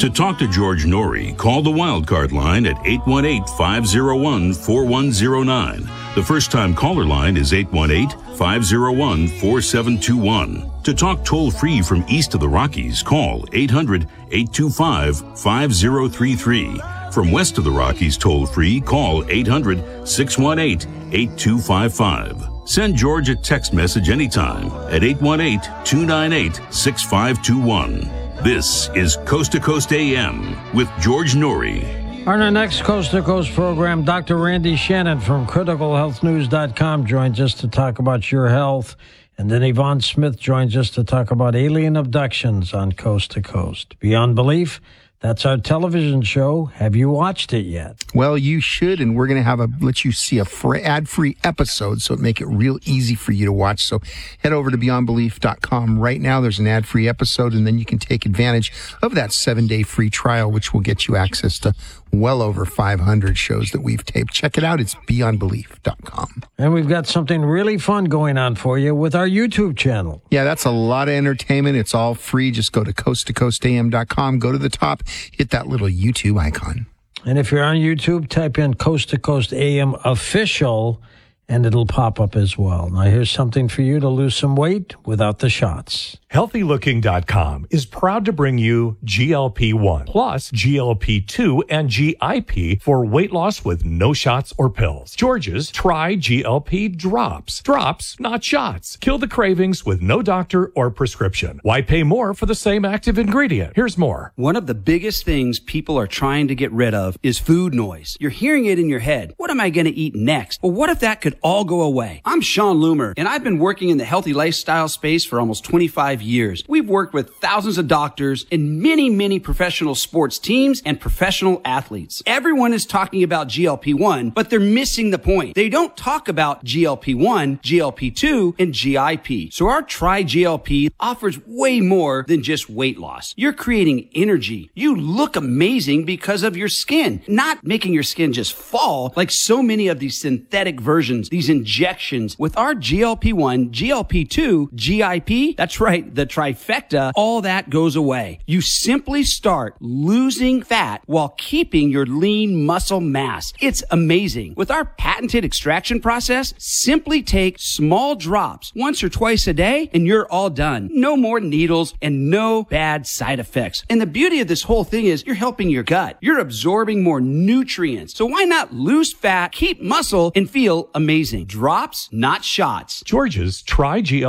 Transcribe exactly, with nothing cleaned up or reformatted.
To talk to George Norrie, call the Wildcard line at eight one eight, five oh one, four one oh nine. The first-time caller line is eight one eight, five oh one, four seven two one. To talk toll-free from east of the Rockies, call eight hundred, eight two five, five oh three three. From west of the Rockies toll-free, call eight hundred, six one eight, eight two five five. Send George a text message anytime at eight one eight, two nine eight, six five two one. This is Coast to Coast A M with George Norrie. On our next Coast to Coast program, Doctor Randy Shannon from critical health news dot com joins us to talk about your health. And then Yvonne Smith joins us to talk about alien abductions on Coast to Coast. Beyond Belief, that's our television show. Have you watched it yet? Well, you should, and we're going to have a let you see a free, ad-free episode, so it make it real easy for you to watch. So head over to beyond belief dot com right now. There's an ad-free episode, and then you can take advantage of that seven-day free trial, which will get you access to well over five hundred shows that we've taped. Check it out. It's beyond belief dot com. And we've got something really fun going on for you with our YouTube channel. Yeah, that's a lot of entertainment. It's all free. Just go to coast to coast A M dot com. Go to the top. Hit that little YouTube icon. And if you're on YouTube, type in Coast to Coast A M Official, and it'll pop up as well. Now, here's something for you to lose some weight without the shots. healthy looking dot com is proud to bring you G L P one plus G L P two and G I P for weight loss with no shots or pills. George's Try G L P Drops. Drops, not shots. Kill the cravings with no doctor or prescription. Why pay more for the same active ingredient? Here's more. One of the biggest things people are trying to get rid of is food noise. You're hearing it in your head. What am I going to eat next? Well, what if that could all go away? I'm Sean Loomer, and I've been working in the healthy lifestyle space for almost twenty-five years. We've worked with thousands of doctors and many, many professional sports teams and professional athletes. Everyone is talking about G L P one, but they're missing the point. They don't talk about G L P one, G L P two, and G I P. So our Try G L P offers way more than just weight loss. You're creating energy. You look amazing because of your skin, not making your skin just fall like so many of these synthetic versions, these injections. With our G L P one, G L P two, G I P, that's right, the trifecta, all that goes away. You simply start losing fat while keeping your lean muscle mass. It's amazing. With our patented extraction process, simply take small drops once or twice a day and you're all done. No more needles and no bad side effects. And the beauty of this whole thing is you're helping your gut. You're absorbing more nutrients. So why not lose fat, keep muscle, and feel amazing? Drops, not shots. George's Try G L P